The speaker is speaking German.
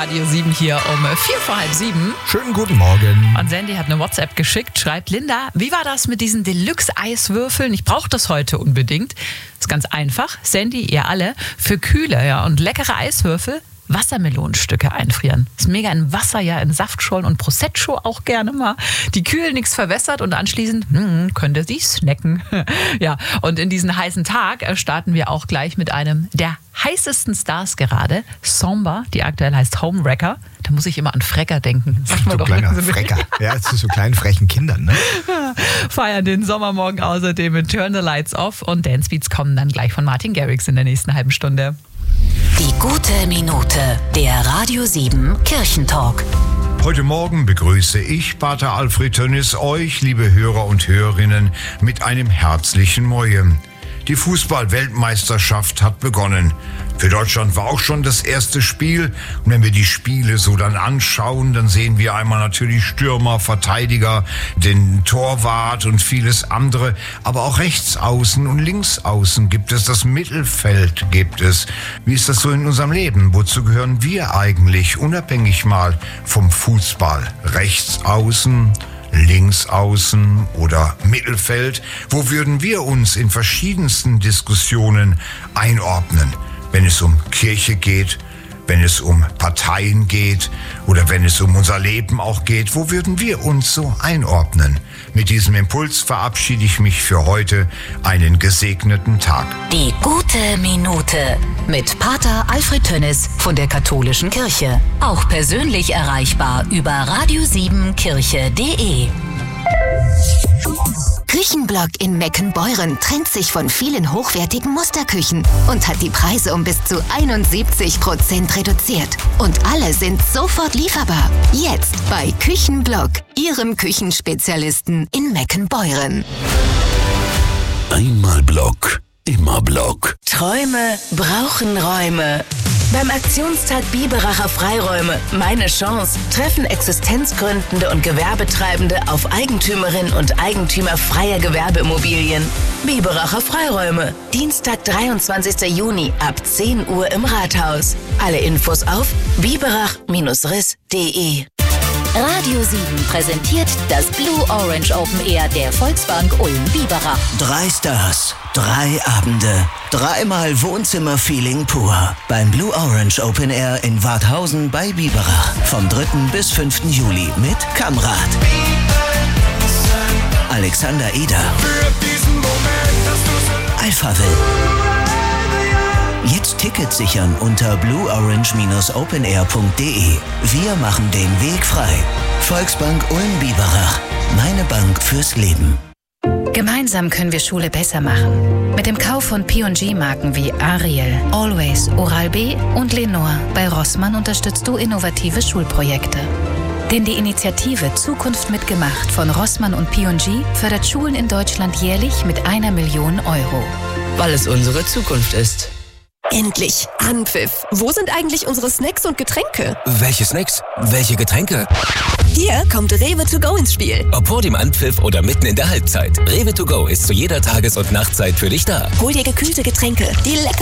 Radio 7 hier um 6:45. Schönen guten Morgen. Und Sandy hat eine WhatsApp geschickt, schreibt: Linda, wie war das mit diesen Deluxe-Eiswürfeln? Ich brauche das heute unbedingt. Ist ganz einfach. Sandy, ihr alle, für kühle und leckere Eiswürfel Wassermelonenstücke einfrieren. Ist mega in Wasser, ja, in Saftschorlen und Prosecco auch gerne mal. Die kühlen, nichts verwässert und anschließend könnt ihr sie snacken. Ja, und in diesen heißen Tag starten wir auch gleich mit einem der heißesten Stars gerade, Somba, die aktuell heißt Homewrecker. Da muss ich immer an Frecker denken. Sagt man so doch kleiner Frecker. Ja, zu so kleinen frechen Kindern, ne? Feiern den Sommermorgen außerdem mit Turn the Lights Off und Dance Beats kommen dann gleich von Martin Garrix in der nächsten halben Stunde. Die gute Minute, der Radio 7 Kirchentalk. Heute Morgen begrüße ich, Pater Alfred Tönnis, euch, liebe Hörer und Hörerinnen, mit einem herzlichen Moje. Die Fußball-Weltmeisterschaft hat begonnen. Für Deutschland war auch schon das erste Spiel. Und wenn wir die Spiele so dann anschauen, dann sehen wir einmal natürlich Stürmer, Verteidiger, den Torwart und vieles andere. Aber auch Rechtsaußen und Linksaußen gibt es, das Mittelfeld gibt es. Wie ist das so in unserem Leben? Wozu gehören wir eigentlich, unabhängig mal vom Fußball? Rechtsaußen, Linksaußen oder Mittelfeld? Wo würden wir uns in verschiedensten Diskussionen einordnen? Wenn es um Kirche geht, wenn es um Parteien geht oder wenn es um unser Leben auch geht, wo würden wir uns so einordnen? Mit diesem Impuls verabschiede ich mich für heute. Einen gesegneten Tag. Die gute Minute mit Pater Alfred Tönnis von der Katholischen Kirche. Auch persönlich erreichbar über radio7kirche.de. Küchenblock in Meckenbeuren trennt sich von vielen hochwertigen Musterküchen und hat die Preise um bis zu 71% reduziert. Und alle sind sofort lieferbar. Jetzt bei Küchenblock, Ihrem Küchenspezialisten in Meckenbeuren. Einmal Block, immer Block. Träume brauchen Räume. Beim Aktionstag Biberacher Freiräume Meine Chance treffen existenzgründende und Gewerbetreibende auf Eigentümerinnen und Eigentümer freier Gewerbeimmobilien. Biberacher Freiräume, Dienstag, 23. Juni ab 10 Uhr im Rathaus. Alle Infos auf biberach-riss.de. Radio 7 präsentiert das Blue Orange Open Air der Volksbank Ulm-Biberach. 3 Stars, 3 Abende, 3-mal Wohnzimmer-Feeling pur. Beim Blue Orange Open Air in Warthausen bei Biberach. Vom 3. bis 5. Juli mit Kamrat, Alexander Eder, Alpha Will. Jetzt Tickets sichern unter blueorange-openair.de. Wir machen den Weg frei. Volksbank Ulm-Biberach. Meine Bank fürs Leben. Gemeinsam können wir Schule besser machen. Mit dem Kauf von P&G-Marken wie Ariel, Always, Oral-B und Lenore bei Rossmann unterstützt du innovative Schulprojekte. Denn die Initiative Zukunft mitgemacht von Rossmann und P&G fördert Schulen in Deutschland jährlich mit 1 Million Euro. Weil es unsere Zukunft ist. Endlich Anpfiff. Wo sind eigentlich unsere Snacks und Getränke? Welche Snacks? Welche Getränke? Hier kommt Rewe to go ins Spiel. Ob vor dem Anpfiff oder mitten in der Halbzeit. Rewe to go ist zu jeder Tages- und Nachtzeit für dich da. Hol dir gekühlte Getränke, die lecker